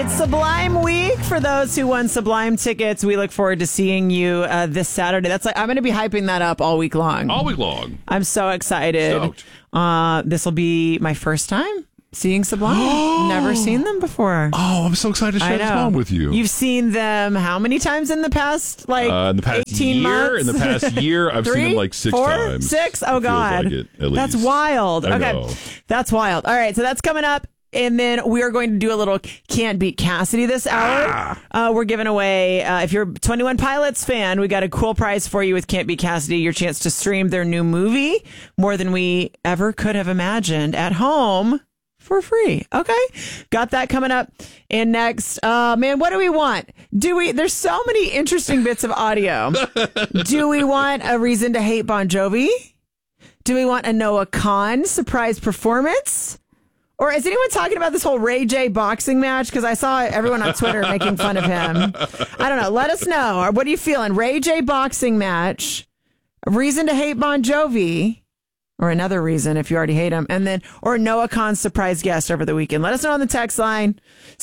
It's Sublime Week. For those who won Sublime tickets, we look forward to seeing you this Saturday. I'm going to be hyping that up all week long. All week long. I'm so excited. Stoked. This will be my first time seeing Sublime. Never seen them before. Oh, I'm so excited to share this moment with you. You've seen them how many times in the past? Like in the past 18 year? months? In the past year, I've seen them like 6 4, times. 6? Oh, God. Feels like it, at That's least. wild. I Okay. know. That's wild. All right. So that's coming up. And then we are going to do a little Can't Beat Cassidy this hour. We're giving away, if you're a 21 Pilots fan, we got a cool prize for you with Can't Beat Cassidy, your chance to stream their new movie, More Than We Ever Could Have Imagined, at home for free. Okay. Got that coming up. And next, man, what do we want? There's so many interesting bits of audio. Do we want a reason to hate Bon Jovi? Do we want a Noah Khan surprise performance? Or is anyone talking about this whole Ray J boxing match? Because I saw everyone on Twitter making fun of him. I don't know. Let us know. Or what are you feeling? Ray J boxing match, a reason to hate Bon Jovi, or another reason if you already hate him, and then or Noah Khan's surprise guest over the weekend. Let us know on the text line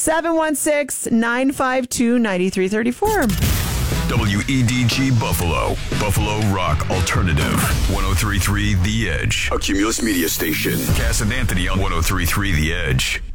716-952-9334. WEDG Buffalo, Buffalo Rock Alternative, 103.3 The Edge, a Cumulus Media Station. Cass and Anthony on 103.3 The Edge.